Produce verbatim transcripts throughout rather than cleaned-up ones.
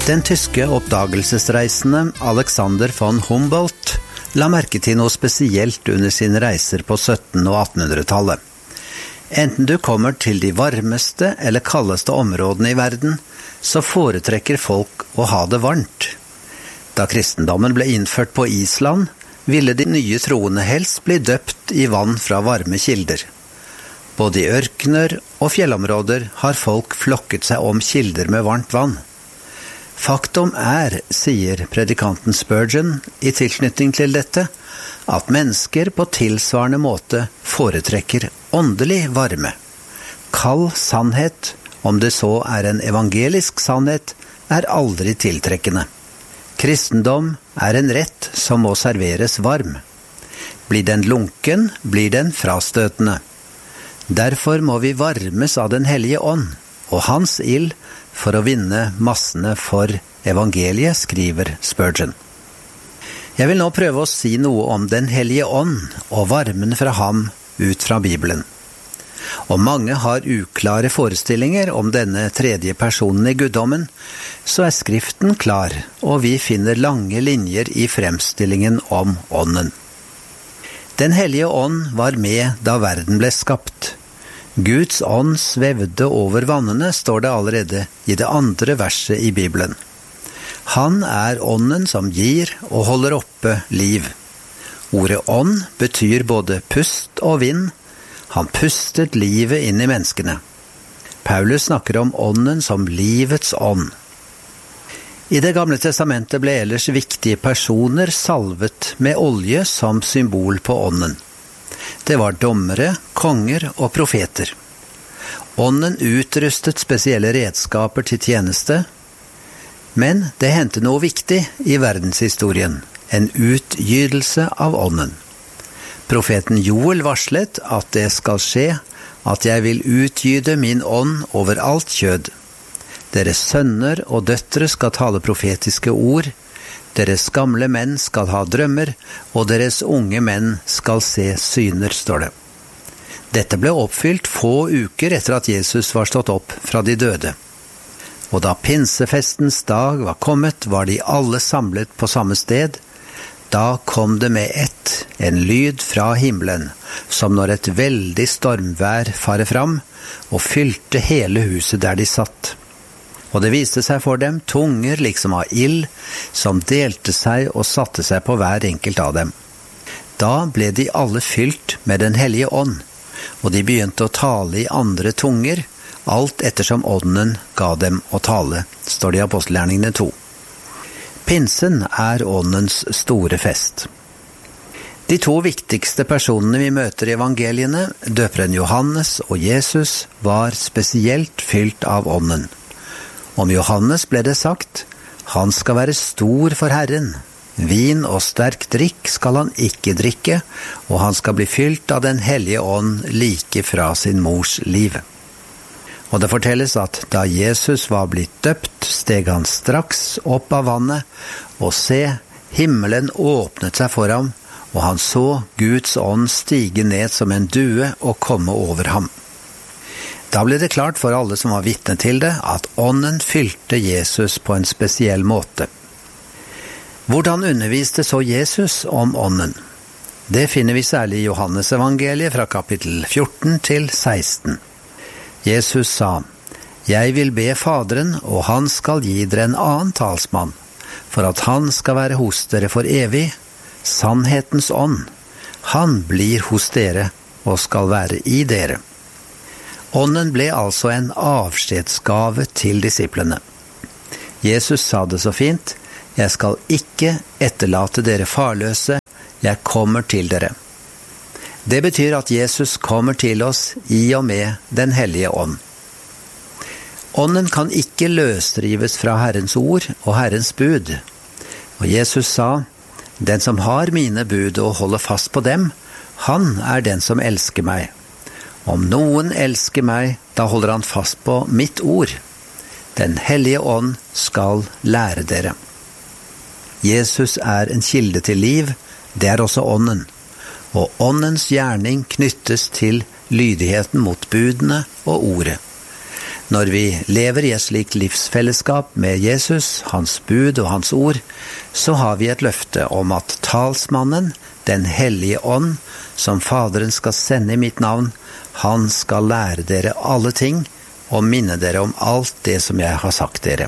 Den tyske oppdagelsesreisende Alexander von Humboldt la merke til noe spesielt under sine reiser på sytten- og attenhundretallet. Enten du kommer til de varmeste eller kaldeste områdene i verden, så foretrekker folk å ha det varmt. Da kristendommen ble innført på Island, ville de nye troende helst bli døpt i vann fra varme kilder. Både i ørkener og fjellområder har folk flokket seg om kilder med varmt vann. Faktum er, sier predikanten Spurgeon i tilknytning til dette, at mennesker på tilsvarende måte foretrekker åndelig varme. Kald sannhet, om det så er en evangelisk sannhet, er aldri tiltrekkende. Kristendom er en rett som må serveres varm. Blir den lunken, blir den frastøtende. Derfor må vi varmes av den hellige ånd, og hans ild, for å vinne massene for evangeliet, skriver Spurgeon. Jeg vil nå prøve å si noe om den hellige ånd og varmen fra ham ut fra Bibelen. Og mange har uklare forestillinger om denne tredje personen i guddommen, så er Skriften klar, og vi finner lange linjer i fremstillingen om ånden. Den hellige ånd var med da verden ble skapt. Guds ånd svevde over vannene, står det allerede i det andre verset i Bibelen. Han er ånden som gir og holder oppe liv. Ordet ånd betyr både pust og vind. Han pustet livet inn i menneskene. Paulus snakker om ånden som livets ånd. I det gamle testamentet ble ellers viktige personer salvet med olje som symbol på ånden. Det var dommere, konger og profeter. Ånden utrustet spesielle redskaper til tjeneste, men det hendte noe viktig i verdenshistorien, en utgytelse av ånden. Profeten Joel varslet at det skal skje, at jeg vil utgyte min ånd over alt kjød. Deres sønner og døtre skal tale profetiske ord, deres gamle menn skal ha drømmer, og deres unge menn skal se syner, står det. Dette ble oppfylt få uker etter at Jesus var stått opp fra de døde. Og da pinsefestens dag var kommet, var de alle samlet på samme sted. Da kom det med ett, en lyd fra himmelen, som når et veldig stormvær farer fram, og fylte hele huset der de satt. Og det viste seg for dem tunger liksom av ild, som delte seg og satte seg på hver enkelt av dem. Da ble de alle fylt med den hellige ånd, og de begynte å tale i andre tunger, alt ettersom ånden ga dem å tale, står det i Apostelgjerningene to. Pinsen er åndens store fest. De to viktigste personene vi møter i evangeliene, døperen Johannes og Jesus, var spesielt fylt av ånden. Om Johannes ble det sagt, han skal være stor for Herren. Vin og sterk drikk skal han ikke drikke, og han skal bli fylt av den hellige ånd like fra sin mors liv. Og det fortelles at da Jesus var blitt døpt, steg han straks opp av vannet, og se, himmelen åpnet seg for ham, og han så Guds ånd stige ned som en due og komme over ham. Da ble det klart for alle som var vitne til det, at ånden fylte Jesus på en spesiell måte. Hvordan underviste så Jesus om ånden? Det finner vi særlig i Johannes evangeliet fra kapittel fjorten til seksten. Jesus sa, «Jeg vil be Faderen, og han skal gi dere en annen talsmann, for at han skal være hos dere for evig, sannhetens ånd. Han blir hos dere og skal være i dere.» Ånden ble altså en avskjedsgave til disiplene. Jesus sa det så fint, «Jeg skal ikke etterlate dere farløse, jeg kommer til dere.» Det betyr at Jesus kommer til oss i og med den hellige ånd. Ånden kan ikke løsrives fra Herrens ord og Herrens bud. Og Jesus sa, «Den som har mine bud og holder fast på dem, han er den som elsker meg. Om noen elsker meg, da holder han fast på mitt ord. Den hellige ånd skal lære dere.» Jesus er en kilde til liv, det er også ånden. Og åndens gjerning knyttes til lydigheten mot budene og ordet. Når vi lever i et slikt livsfellesskap med Jesus, hans bud og hans ord, så har vi et løfte om at talsmannen, den hellige ånd, som Faderen skal sende i mitt navn, han skal lære dere alle ting og minne dere om alt det som jeg har sagt dere.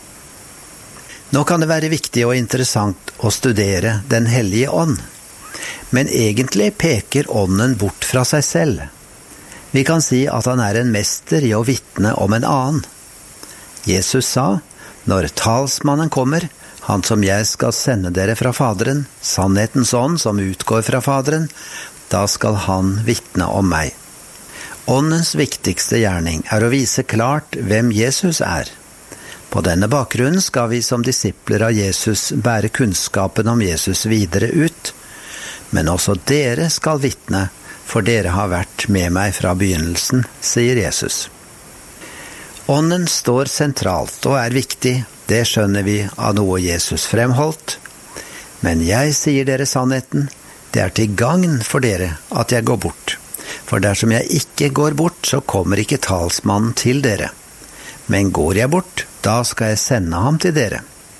Nå kan det være viktig og interessant å studere den hellige ånd, men egentlig peker ånden bort fra seg selv. Vi kan si at han er en mester i å vitne om en annen. Jesus sa, når talsmannen kommer, han som jeg skal sende dere fra Faderen, sannhetens ånd som utgår fra Faderen, da skal han vitne om meg. Åndens viktigste gjerning er å vise klart hvem Jesus er. På denne bakgrunnen skal vi som disipler av Jesus bære kunnskapen om Jesus videre ut, men også dere skal vitne, for dere har vært med meg fra begynnelsen, sier Jesus. Ånden står sentralt og er viktig, det skjønner vi av noe Jesus fremholdt. Men jeg sier dere sannheten, det er til gagn for dere at jeg går bort. For dersom jeg ikke går bort, så kommer ikke talsmannen til dere. Men går jeg bort, da skal jeg sende ham til dere.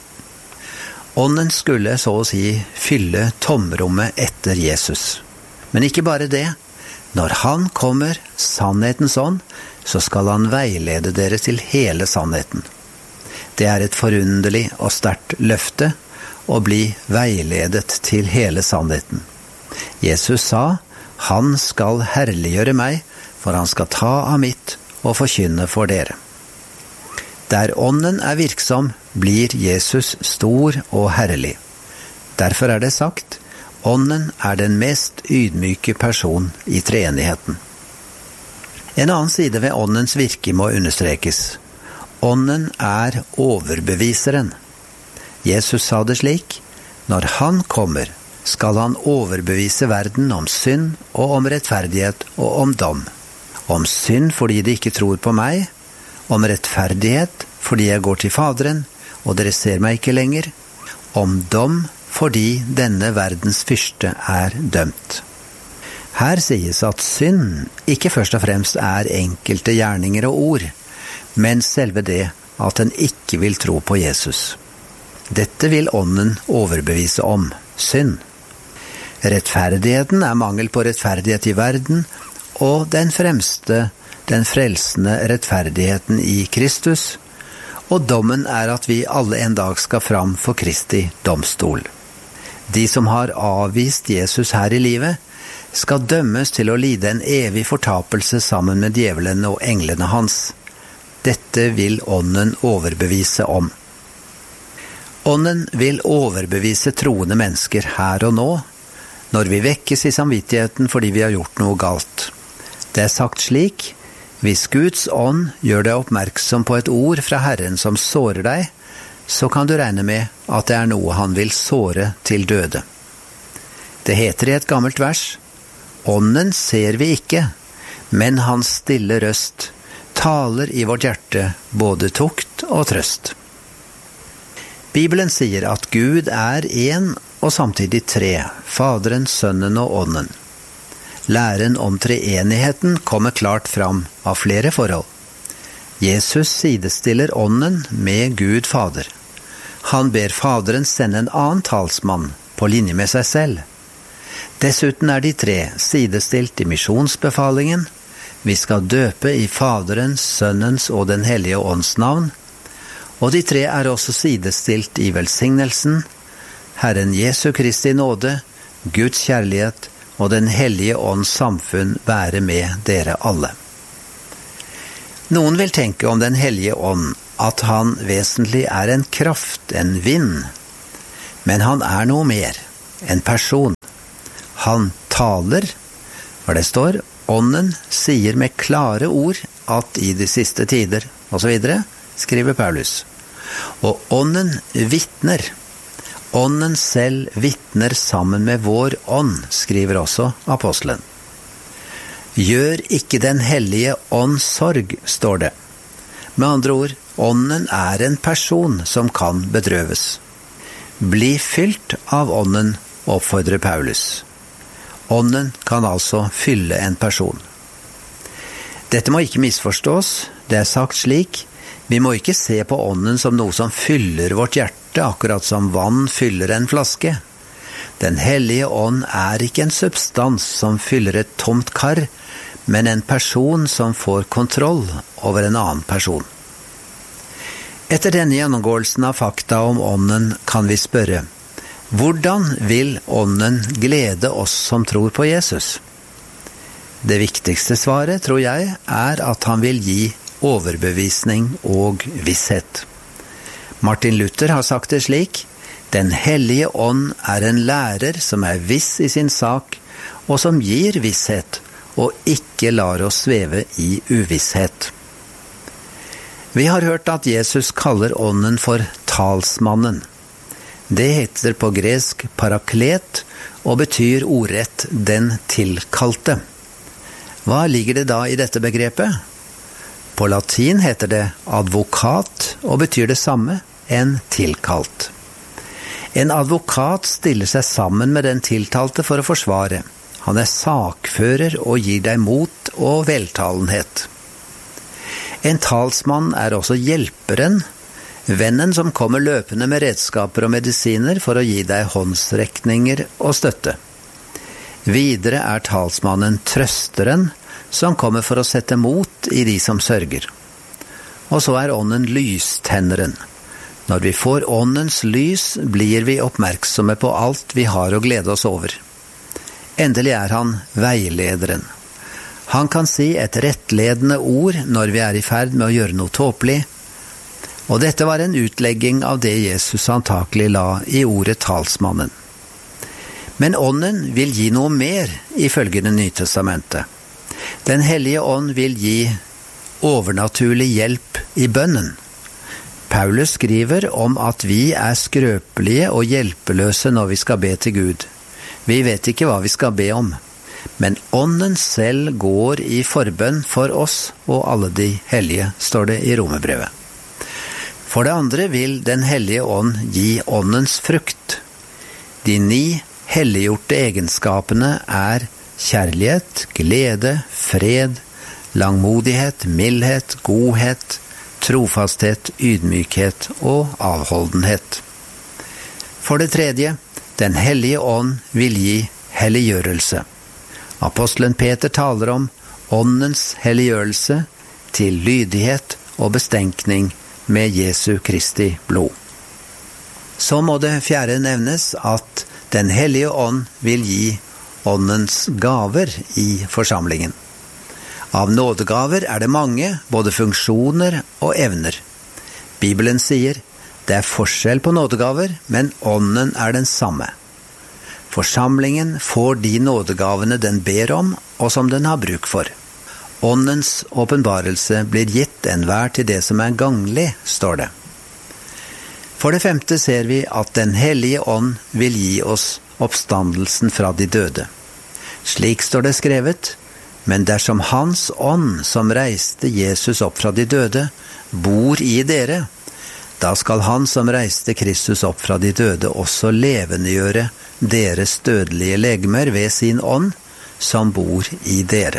Ånden skulle så å si fylle tomrommet etter Jesus. Men ikke bare det. Når han kommer, sannhetens ånd, så skal han veilede dere til hele sannheten. Det er et forunderlig og sterkt løfte å bli veiledet til hele sannheten. Jesus sa, han skal herliggjøre meg, for han skal ta av mitt og forkynne for dere. Der ånden er virksom, blir Jesus stor og herlig. Derfor er det sagt, ånden er den mest ydmyke person i treenigheten. En annen side ved åndens virke må understrekes. Ånden er overbeviseren. Jesus sa det slik, når han kommer, skal han overbevise verden om synd og om rettferdighet og om dom. Om synd fordi de ikke tror på meg, om rettferdighet fordi jeg går til Faderen, og dere ser meg ikke lenger, om dom fordi denne verdens fyrste er dømt. Her sies at synd ikke først og fremst er enkelte gjerninger og ord, men selve det at den ikke vil tro på Jesus. Dette vil ånden overbevise om, synd. Rettferdigheten er mangel på rettferdighet i verden, og den fremste, den frelsende rettferdigheten i Kristus, og dommen er at vi alle en dag skal fram for Kristi domstol. De som har avvist Jesus her i livet, skal dømmes til å lide en evig fortapelse sammen med djevelen og englene hans. Dette vil ånden overbevise om. Ånden vil overbevise troende mennesker her og nå, når vi vekkes i samvittigheten fordi vi har gjort noe galt. Det er sagt slik, hvis Guds ånd gjør deg oppmerksom på et ord fra Herren som sårer deg, så kan du regne med at det er noe han vil såre til døde. Det heter i et gammelt vers, ånden ser vi ikke, men hans stille røst taler i vårt hjerte både tukt og trøst. Bibelen sier at Gud er en og samtidig tre, Faderen, Sønnen og Ånden. Læren om treenigheten kommer klart fram av flere forhold. Jesus sidestiller ånden med Gud Fader. Han ber Faderen sende en annen talsmann på linje med seg selv. Dessuten er de tre sidestilt i misjonsbefalingen. Vi skal døpe i Faderens, Sønnens og den hellige ånds navn. Og de tre er også sidestilt i velsignelsen, Herren Jesu Kristi nåde, Guds kjærlighet og den hellige ånds samfunn være med dere alle. Noen vil tenke om den hellige ånd at han vesentlig er en kraft, en vind. Men han er noe mer, en person. Han taler, for det står, ånden sier med klare ord at i de siste tider, og så videre, skriver Paulus. Og ånden vitner. Ånden selv vitner sammen med vår ånd, skriver også apostelen. Gjør ikke den hellige ånd sorg, står det. Med andre ord, ånden er en person som kan bedrøves. Bli fylt av ånden, oppfordrer Paulus. Ånden kan altså fylle en person. Dette må ikke misforstås. Det er sagt slik: vi må ikke se på ånden som noe som fyller vårt hjerte, akkurat som vann fyller en flaske. Den hellige ånd er ikke en substans som fyller et tomt kar, men en person som får kontroll over en annen person. Etter denne gjennomgåelsen av fakta om ånden kan vi spørre: hvordan vil ånden glede oss som tror på Jesus? Det viktigste svaret, tror jeg, er at han vil gi overbevisning og visshet. Martin Luther har sagt det slik: Den hellige ånd er en lærer som er viss i sin sak, og som gir visshet, og ikke lar oss sveve i uvisshet. Vi har hørt at Jesus kaller ånden for talsmannen. Det heter på gresk paraklet, og betyr ordrett den tilkalte. Hva ligger det da i dette begrepet? På latin heter det advokat, og betyr det samme, en tilkalt. En advokat stiller seg sammen med den tiltalte for å forsvare. Han er sakfører og gir deg mot og veltalenhet. En talsmann er også hjelperen, vennen som kommer løpende med redskaper og medisiner for å gi deg håndsrekninger og støtte. Videre er talsmannen trøsteren, som kommer for å sette mot i de som sørger. Og så er ånden lystenneren. Når vi får åndens lys, blir vi oppmerksomme på alt vi har å glede oss over. Endelig er han veilederen. Han kan si et rettledende ord når vi er i ferd med å gjøre noe tåpelig, og dette var en utlegging av det Jesus antakelig la i ordet talsmannen. Men ånden vil gi noe mer, ifølge Det nye testamentet. Den hellige ånd vil gi overnaturlig hjelp i bønnen. Paulus skriver om at vi er skrøpelige og hjelpeløse når vi skal be til Gud. Vi vet ikke hva vi skal be om, men ånden selv går i forbønn for oss og alle de hellige, står det i Romerbrevet. For det andre vil den hellige ånd gi åndens frukt. De ni helliggjorte egenskapene er kjærlighet, glede, fred, langmodighet, mildhet, godhet, trofasthet, ydmykhet og avholdenhet. For det tredje, den hellige ånd vil gi helliggjørelse. Apostelen Peter taler om åndens helliggjørelse til lydighet og bestenkning med Jesu Kristi blod. Så må det fjerde nevnes at den hellige ånd vil gi åndens gaver i forsamlingen. Av nådegaver er det mange, både funksjoner og evner. Bibelen sier, det er forskjell på nådegaver, men ånden er den samme. Forsamlingen får de nådegavene den ber om, og som den har bruk for. Åndens åpenbarelse blir gitt enhver til det som er ganglig, står det. For det femte ser vi at den hellige ånd vil gi oss oppstandelsen fra de døde. Slik står det skrevet, men dersom hans ånd som reiste Jesus opp fra de døde, bor i dere, da skal han som reiste Kristus opp fra de døde også levendegjøre deres dødelige legemer ved sin ånd, som bor i dere.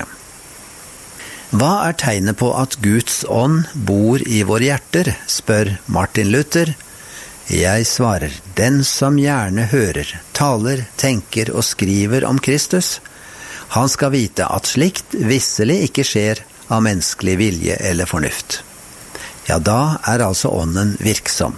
Hva er tegnet på at Guds ånd bor i våre hjerter, spør Martin Luther. Jeg svarer, den som gjerne hører, taler, tenker og skriver om Kristus, han skal vite at slikt visselig ikke skjer av menneskelig vilje eller fornuft. Ja, da er altså ånden virksom.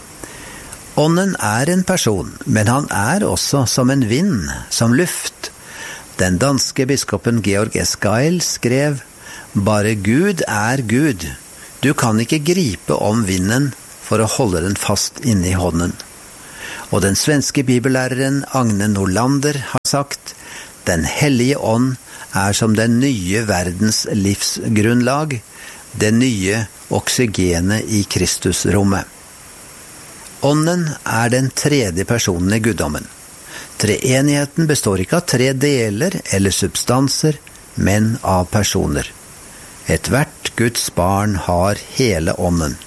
Ånden er en person, men han er også som en vind, som luft. Den danske biskopen Georg Esgail skrev, bare Gud er Gud. Du kan ikke gripe om vinden for å holde den fast inne i hånden. Og den svenske bibellæreren Agne Nordlander har sagt, den hellige ånd er som den nye verdens livsgrunnlag, det nye oksygenet i Kristusrommet. Ånden er den tredje personen i guddommen. Treenigheten består ikke av tre deler eller substanser, men av personer. Et hvert Guds barn har hele ånden.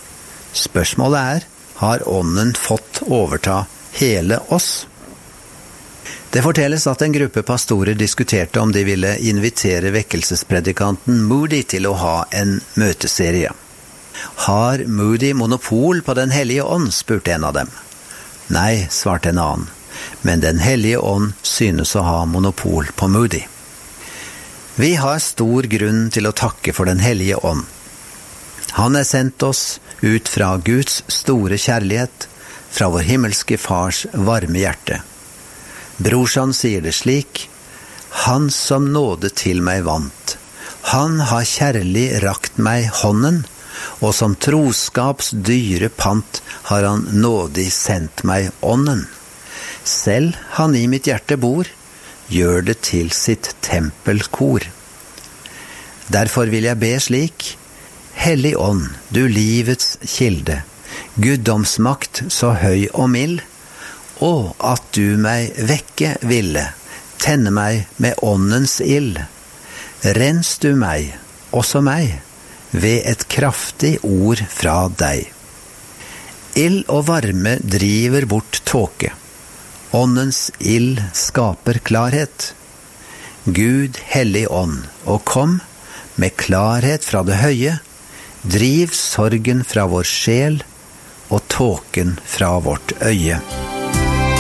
Spørsmålet er, har ånden fått overta hele oss? Det fortelles at en gruppe pastorer diskuterte om de ville invitere vekkelsespredikanten Moody til å ha en møteserie. Har Moody monopol på Den hellige ånd, spurte en av dem. Nei, svarte en annen, men Den hellige ånd synes å ha monopol på Moody. Vi har stor grunn til å takke for Den hellige ånd. Han er sendt oss ut fra Guds store kjærlighet, fra vår himmelske fars varme hjerte. Brorsan sier det slik: Han som nåde til meg vant, han har kjærlig rakt meg hånden, og som troskaps dyre pant har han nådig sendt meg ånden. Selv han i mitt hjerte bor, gjør det til sitt tempelkor. Derfor vil jeg be slik: Hellig ånd, du livets kilde, guddomsmakt så høy og mild, og at du meg vekke ville, tenne meg med åndens ild. Rens du meg, også meg, ved et kraftig ord fra deg. Ild og varme driver bort tåke. Åndens ild skaper klarhet. Gud, hellig ånd, og kom med klarhet fra det høye, driv sorgen fra vår sjel og tåken fra vårt øye.